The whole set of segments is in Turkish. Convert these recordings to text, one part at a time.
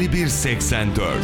5184.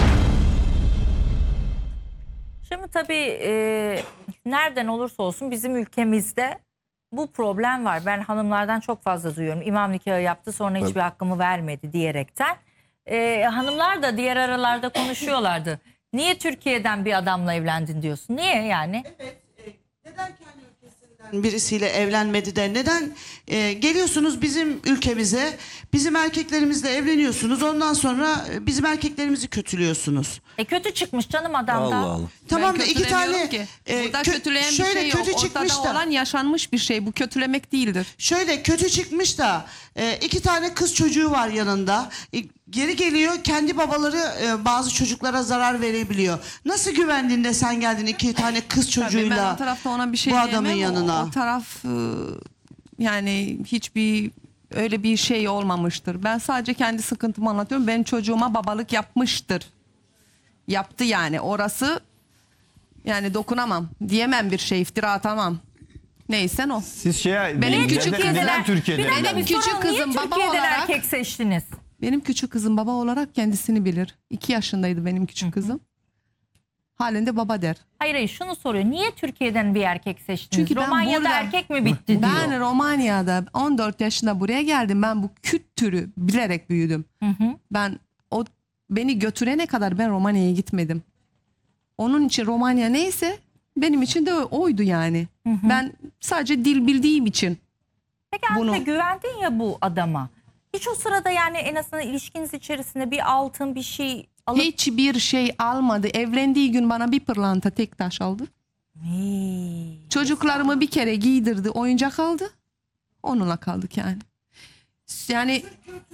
Şimdi tabii nereden olursa olsun bizim ülkemizde bu problem var. Ben hanımlardan çok fazla duyuyorum. İmam nikahı yaptı sonra hiçbir hakkımı vermedi diyerekten. Hanımlar da diğer aralarda konuşuyorlardı. Niye Türkiye'den bir adamla evlendin diyorsun? Niye yani? Evet, neden kendi ülkesinden birisiyle evlenmedi de neden geliyorsunuz bizim ülkemize, bizim erkeklerimizle evleniyorsunuz, ondan sonra bizim erkeklerimizi kötülüyorsunuz. Kötü çıkmış canım adamda. Allah Allah. Tamam da Ben iki tane kötülemiyorum ki. Burada kötüleyen bir şöyle şey yok. kötü çıkmış Ortada da olan yaşanmış bir şey. Bu kötülemek değildir. şöyle kötü çıkmış da iki tane kız çocuğu var yanında. Geri geliyor kendi babaları bazı çocuklara zarar verebiliyor. Nasıl güvendin de sen geldin iki tane kız Tabii çocuğuyla ben o tarafta ona bir şey bu adamın diyemem. yanına? O taraf yani hiçbir öyle bir şey olmamıştır. Ben sadece kendi sıkıntımı anlatıyorum. Benim çocuğuma babalık yapmıştır. Yaptı yani. Orası yani dokunamam. Diyemem bir şey, iftira atamam. Neysen o. Siz Benim küçük neden Türkiye'de? Bir dakika, Benim bir küçük sorun. Niye kızım baba Türkiye'den olarak- erkek seçtiniz? Benim küçük kızım baba olarak kendisini bilir. 2 yaşındaydı benim küçük kızım. Halen baba der. Hayır şunu soruyor. Niye Türkiye'den bir erkek seçtiniz? Çünkü ben Romanya'da burada- erkek mi bitti diyor. Ben Romanya'da 14 yaşında buraya geldim. Ben bu kültürü bilerek büyüdüm. Ben beni götürene kadar ben Romanya'ya gitmedim. Onun için Romanya neyse benim için de oydu yani. Ben sadece dil bildiğim için. Peki anne bunu- güvendin ya bu adama. Hiç o sırada yani en azından ilişkiniz içerisinde bir altın bir şey alıp... Hiçbir şey almadı. Evlendiği gün bana bir pırlanta tek taş aldı. Çocuklarımı bir kere giydirdi, oyuncak aldı. Onunla kaldık yani. Yani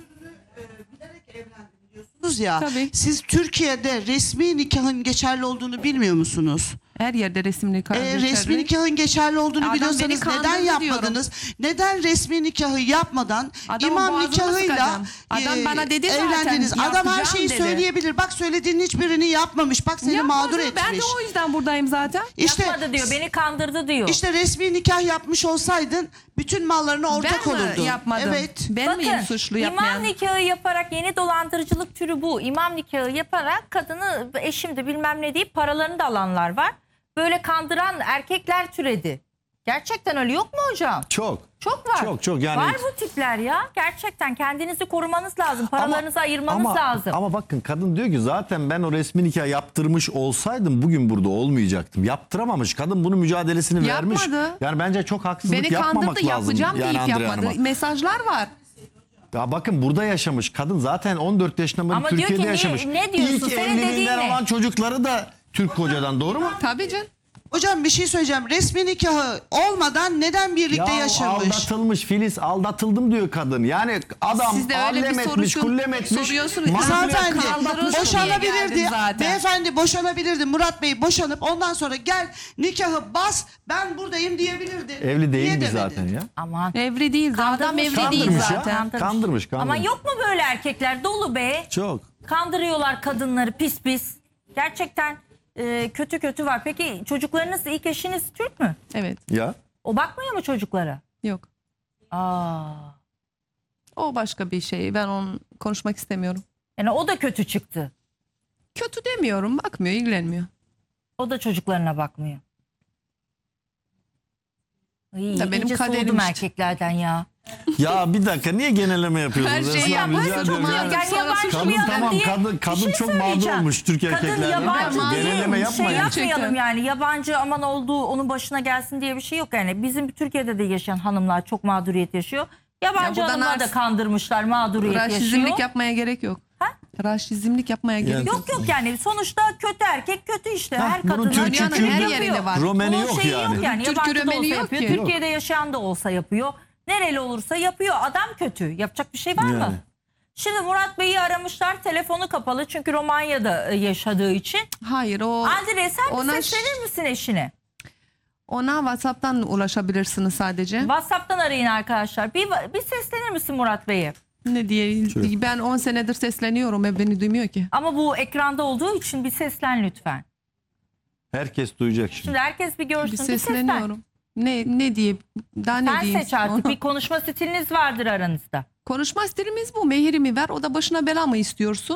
Ya. Tabii. Siz Türkiye'de resmi nikahın geçerli olduğunu bilmiyor musunuz? her yerde resimli kardeşler. Resmi nikahın geçerli olduğunu Adam biliyorsanız beni kandırdı neden yapmadınız? Neden resmi nikahı yapmadan Adamın imam boğazını nikahıyla sıkacağım. Adam bana dedi zaten, evlendiniz? Adam her yapacağım şeyi dedi. söyleyebilir. Bak söylediğinin hiçbirini yapmamış. Bak seni Yapmadı. mağdur etmiş. Ben de o yüzden buradayım zaten. Yapmadı diyor, beni kandırdı diyor. İşte resmi nikah yapmış olsaydın bütün mallarına ortak Ben mi olurdun. yapmadım? Evet. Ben miyim suçlu yapmayan? imam nikahı yaparak yeni dolandırıcılık türü bu. İmam nikahı yaparak kadını eşimdi bilmem ne deyip paralarını da alanlar var. Böyle kandıran erkekler türedi. Gerçekten öyle yok mu hocam? Çok. Çok var. Çok yani. Var bu tipler ya. Gerçekten kendinizi korumanız lazım. Paralarınızı ayırmanız lazım. Ama bakın kadın diyor ki zaten ben o resmi nikah yaptırmış olsaydım bugün burada olmayacaktım. Yaptıramamış. Kadın bunun mücadelesini vermiş. Yapmadı. Yani bence çok haksızlık Beni yapmamak kandırdı, lazım. yapacağım yani deyip Andre yapmadı. Hanım'a. Mesajlar var. Ya bakın burada yaşamış. Kadın zaten 14 yaşından beri Ama diyor Türkiye'de ki yaşamış. ne diyorsun? İlk Senin dediğin evliliğinden ne? olan çocukları da Türk kocadan, doğru mu? Tabii canım. Hocam bir şey söyleyeceğim. Resmi nikahı olmadan neden birlikte Ya yaşamış? aldatılmış Filiz, aldatıldım diyor kadın. Yani adam Siz de öyle allem bir etmiş, kullem etmiş. soruyorsunuz. manipüle Hanımefendi etmiş. Kaldırılsın diye boşanabilirdi. geldim zaten. Beyefendi boşanabilirdi. Murat Bey boşanıp ondan sonra gel nikahı bas ben buradayım diyebilirdi. Evli değil Niye mi demedi? zaten ya? Aman. Evli değil. Adam evli değil Kandırmış ya. zaten. Kandırmış. Ama yok mu böyle erkekler dolu be? Çok. Kandırıyorlar kadınları pis pis. Gerçekten kötü kötü var. Peki çocuklarınız, ilk eşiniz Türk mü? Evet. Ya. O bakmıyor mu çocuklara? Yok. Aa. O başka bir şey. Ben onu konuşmak istemiyorum. Yani o da kötü çıktı. Kötü demiyorum. Bakmıyor, ilgilenmiyor. O da çocuklarına bakmıyor. İyi, Ya benim iyice kaderim soğudum işte. erkeklerden ya. Ya bir dakika niye genelleme yapıyorsunuz? Her şeyi Esra Hanım? yapmayın, Rica çok ediyorum ya. mağdur. Yani yabancı Kadın bir adam tamam, diye kadın bir şey çok mağdur söyleyeceğim. olmuş Türk Kadın erkeklerden. yabancı Ben diye genelleme şey yapmayın. yapmayalım Gerçekten. yani. Yabancı aman olduğu onun başına gelsin diye bir şey yok yani. Bizim Türkiye'de de yaşayan hanımlar çok mağduriyet yaşıyor. Yabancı Ya burada hanımlar da kandırmışlar, mağduriyet yaşıyor. Raşizmlik yapmaya gerek yok. Ha? Raşizmlik yapmaya gerek yok. Yok yani sonuçta kötü erkek kötü işte. Ha, Her bunun kadın Türk Dünyanın kültüründe her yerinde var. Romeni Bunun yok şeyi yani. yok yani. Türk Yabancı da Romeni olsa yok yapıyor. ki. Türkiye'de yaşayan da olsa yapıyor. Nereli olursa yapıyor. Adam kötü. Yapacak bir şey var Yani. mı? Şimdi Murat Bey'i aramışlar. Telefonu kapalı çünkü Romanya'da yaşadığı için. Hayır o Andre sen ona- bir seslenir misin eşine? ona WhatsApp'tan ulaşabilirsiniz sadece. WhatsApp'tan arayın arkadaşlar. Bir seslenir misin Murat Bey'e? Ne diye? Şöyle. Ben 10 senedir sesleniyorum. Beni duymuyor ki. Ama bu ekranda olduğu için bir seslen lütfen. Herkes duyacak şimdi. Şimdi herkes bir görsün. Bir Bir seslen. sesleniyorum. Ne diye? Daha ne Sen diyeyim? seç artık. Bir konuşma stiliniz vardır aranızda. Konuşma stilimiz bu. Mehirimi ver. O da başına bela mı istiyorsun?